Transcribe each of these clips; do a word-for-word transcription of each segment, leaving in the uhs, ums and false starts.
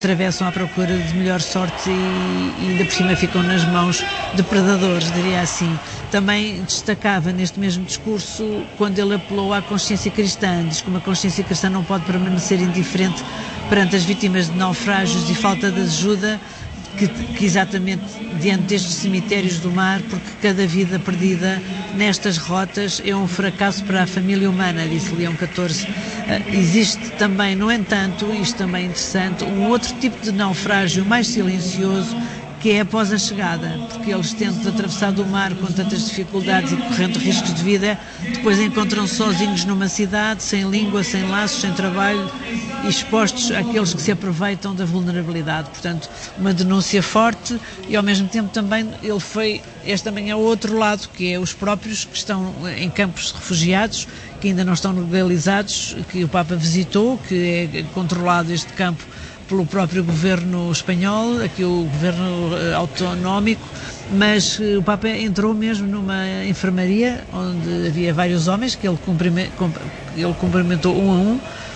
atravessam à procura de melhor sorte e, e ainda por cima ficam nas mãos de predadores, diria assim. Também destacava neste mesmo discurso quando ele apelou à consciência cristã, diz que uma consciência cristã não pode permanecer indiferente perante as vítimas de naufrágios e falta de ajuda, que, que exatamente diante destes cemitérios do mar, porque cada vida perdida nestas rotas é um fracasso para a família humana, disse Leão catorze. Uh, existe também, no entanto, isto também é interessante, um outro tipo de naufrágio mais silencioso, que é após a chegada, porque eles tentam atravessar do mar com tantas dificuldades e correndo riscos de vida, depois encontram-se sozinhos numa cidade, sem língua, sem laços, sem trabalho, e expostos àqueles que se aproveitam da vulnerabilidade. Portanto, uma denúncia forte e ao mesmo tempo também ele foi, este também é o outro lado, que é os próprios que estão em campos de refugiados, que ainda não estão legalizados, que o Papa visitou, que é controlado este campo pelo próprio governo espanhol, aqui o governo autonómico, mas o Papa entrou mesmo numa enfermaria onde havia vários homens que ele, cumprime, ele cumprimentou um a um,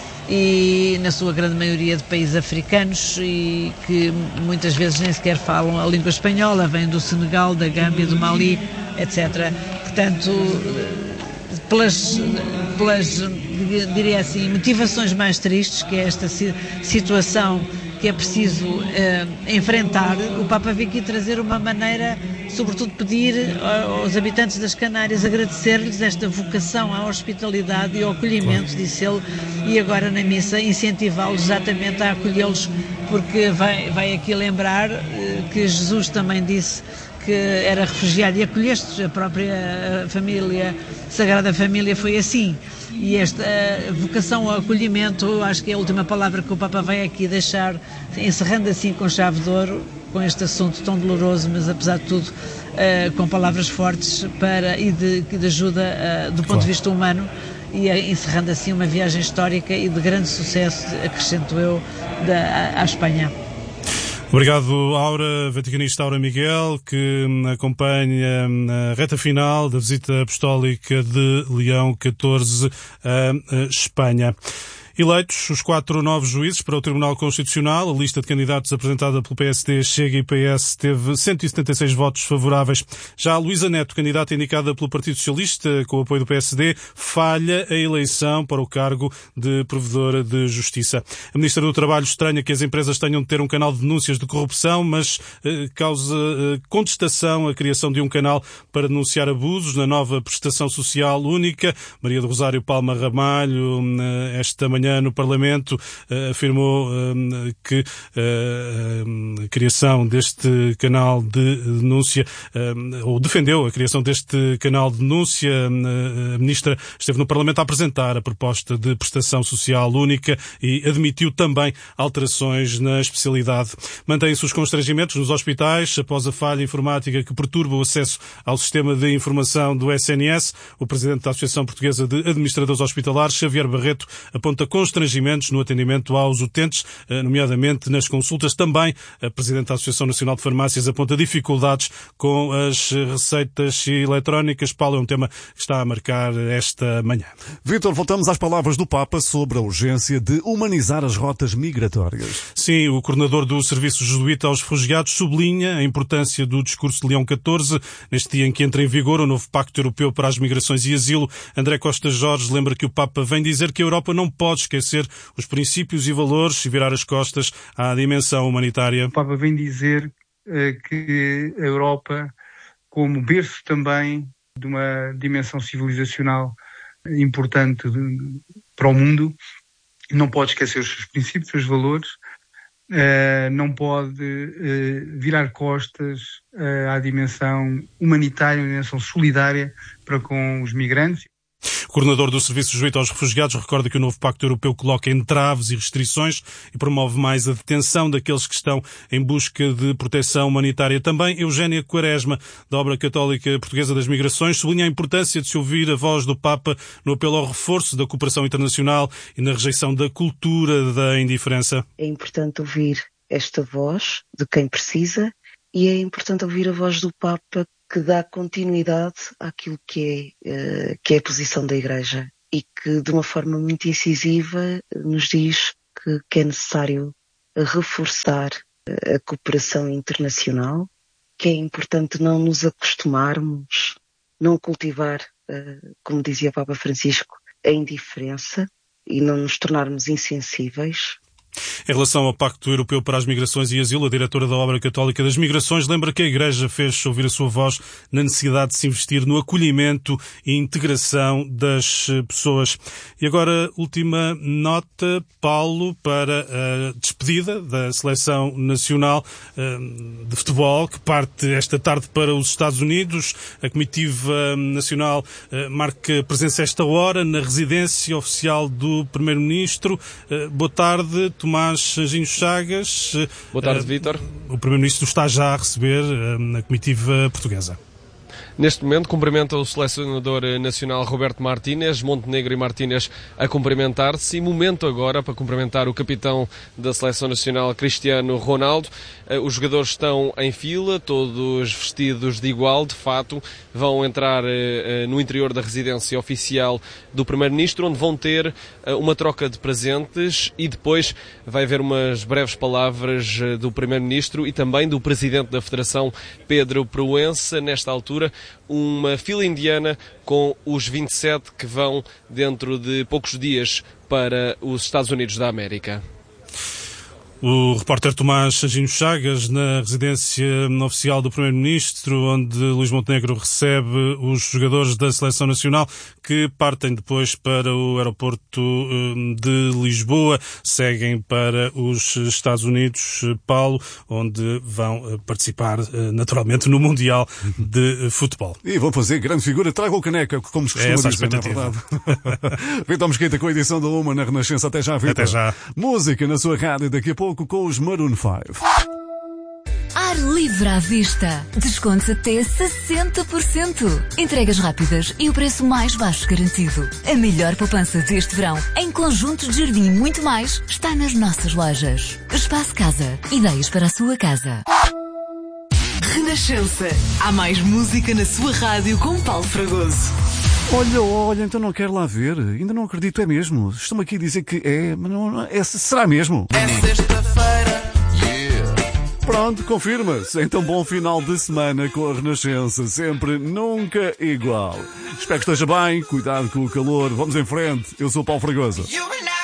e na sua grande maioria de países africanos e que muitas vezes nem sequer falam a língua espanhola, vêm do Senegal, da Gâmbia, do Mali, etcétera. Portanto, pelas, pelas, diria assim, motivações mais tristes, que é esta situação que é preciso uh, enfrentar, o Papa veio aqui trazer uma maneira, sobretudo pedir aos habitantes das Canárias, agradecer-lhes esta vocação à hospitalidade e ao acolhimento, disse ele, e agora na missa incentivá-los exatamente a acolhê-los, porque vai, vai aqui lembrar uh, que Jesus também disse que era refugiado e acolheste a própria família, Sagrada Família foi assim. E esta vocação ao acolhimento, acho que é a última palavra que o Papa vai aqui deixar, encerrando assim com chave de ouro, com este assunto tão doloroso, mas apesar de tudo, uh, com palavras fortes para, e de, de ajuda uh, do ponto claro. de vista humano, e uh, encerrando assim uma viagem histórica e de grande sucesso, acrescento eu, da, à, à Espanha. Obrigado, Aura, vaticanista Aura Miguel, que acompanha a reta final da visita apostólica de Leão catorze à Espanha. Eleitos os quatro novos juízes para o Tribunal Constitucional, a lista de candidatos apresentada pelo P S D, Chega e P S teve cento e setenta e seis votos favoráveis. Já a Luísa Neto, candidata indicada pelo Partido Socialista, com o apoio do P S D, falha a eleição para o cargo de Provedora de Justiça. A Ministra do Trabalho estranha que as empresas tenham de ter um canal de denúncias de corrupção, mas eh, causa eh, contestação a criação de um canal para denunciar abusos na nova prestação social única. Maria do Rosário Palma Ramalho, eh, esta manhã no Parlamento, uh, afirmou uh, que uh, a criação deste canal de denúncia, uh, ou defendeu a criação deste canal de denúncia. Uh, a Ministra esteve no Parlamento a apresentar a proposta de prestação social única e admitiu também alterações na especialidade. Mantêm-se os constrangimentos nos hospitais após a falha informática que perturba o acesso ao sistema de informação do S N S. O Presidente da Associação Portuguesa de Administradores Hospitalares, Xavier Barreto, aponta constrangimentos no atendimento aos utentes, nomeadamente nas consultas. Também a Presidente da Associação Nacional de Farmácias aponta dificuldades com as receitas eletrónicas. Paulo, é um tema que está a marcar esta manhã. Vítor, voltamos às palavras do Papa sobre a urgência de humanizar as rotas migratórias. Sim, o coordenador do Serviço Jesuíta aos Refugiados sublinha a importância do discurso de Leão catorze, neste dia em que entra em vigor o novo Pacto Europeu para as Migrações e Asilo. André Costa Jorge lembra que o Papa vem dizer que a Europa não pode esquecer os princípios e valores e virar as costas à dimensão humanitária. O Papa vem dizer uh, que a Europa, como berço também de uma dimensão civilizacional importante de, para o mundo, não pode esquecer os seus princípios, os seus valores, uh, não pode uh, virar costas uh, à dimensão humanitária, à dimensão solidária para com os migrantes. O coordenador do Serviço Jesuíta aos Refugiados recorda que o novo Pacto Europeu coloca entraves e restrições e promove mais a detenção daqueles que estão em busca de proteção humanitária. Também Eugénia Quaresma, da Obra Católica Portuguesa das Migrações, sublinha a importância de se ouvir a voz do Papa no apelo ao reforço da cooperação internacional e na rejeição da cultura da indiferença. É importante ouvir esta voz de quem precisa e é importante ouvir a voz do Papa, que dá continuidade àquilo que é, uh, que é a posição da Igreja e que, de uma forma muito incisiva, nos diz que, que é necessário a reforçar a cooperação internacional, que é importante não nos acostumarmos, não cultivar, como dizia o Papa Francisco, a indiferença e não nos tornarmos insensíveis. Em relação ao Pacto Europeu para as Migrações e Asilo, a diretora da Obra Católica das Migrações lembra que a Igreja fez ouvir a sua voz na necessidade de se investir no acolhimento e integração das pessoas. E agora, última nota, Paulo, para a despedida da Seleção Nacional de Futebol, que parte esta tarde para os Estados Unidos. A Comitiva Nacional marca presença esta hora na residência oficial do Primeiro-Ministro. Boa tarde, Tomás Anjinho Chagas. Boa tarde, uh, Vítor. O Primeiro-Ministro está já a receber uh, a comitiva portuguesa. Neste momento, cumprimenta o selecionador nacional Roberto Martínez, Montenegro e Martínez a cumprimentar-se, e momento agora para cumprimentar o capitão da Seleção Nacional, Cristiano Ronaldo. Os jogadores estão em fila, todos vestidos de igual, de fato, vão entrar no interior da residência oficial do Primeiro-Ministro, onde vão ter uma troca de presentes e depois vai haver umas breves palavras do Primeiro-Ministro e também do Presidente da Federação, Pedro Proença. Nesta altura, uma fila indiana com os vinte e sete que vão dentro de poucos dias para os Estados Unidos da América. O repórter Tomás Anjinho Chagas na residência oficial do Primeiro-Ministro, onde Luís Montenegro recebe os jogadores da Seleção Nacional que partem depois para o aeroporto de Lisboa, seguem para os Estados Unidos, Paulo, onde vão participar naturalmente no Mundial de Futebol. E vão fazer grande figura. Traga o caneca, como se costuma é dizer, na verdade. Vitor Mesquita com a edição da Uma na Renascença. Até já, Vitor. Até já. Música na sua rádio daqui a pouco com os Maroon five. Ar livre à vista. Descontos até sessenta por cento. Entregas rápidas e o preço mais baixo garantido. A melhor poupança deste verão, em conjuntos de jardim e muito mais, está nas nossas lojas. Espaço Casa. Ideias para a sua casa. Renascença. Há mais música na sua rádio com Paulo Fragoso. Olha, olha, então não quero lá ver. Ainda não acredito, é mesmo. Estão aqui a dizer que é, mas não, é, será mesmo? É sexta-feira. Pronto, confirma-se. Então, bom final de semana com a Renascença. Sempre, nunca igual. Espero que esteja bem. Cuidado com o calor. Vamos em frente. Eu sou o Paulo Fragoso.